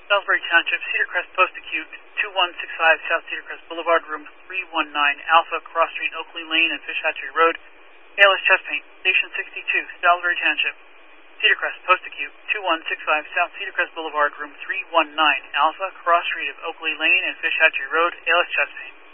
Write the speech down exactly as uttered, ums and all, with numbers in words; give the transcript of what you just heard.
Salisbury Township, Cedar Crest Post Acute, two one six five South Cedar Crest Boulevard, room three one nine Alpha, Cross Street, Oakley Lane, and Fish Hatchery Road. A L S Chest Pain, Station sixty-two, Salisbury Township, Cedar Crest Post Acute, two one six five South Cedar Crest Boulevard, room three one nine Alpha, Cross Street of Oakley Lane, and Fish Hatchery Road. A L S Chest Pain.